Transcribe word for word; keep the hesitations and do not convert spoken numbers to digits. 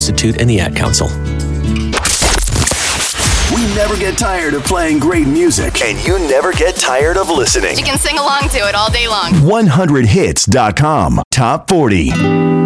Institute and the Ad Council. We never get tired of playing great music, and you never get tired of listening. You can sing along to it all day long. one hundred hits dot com Top forty.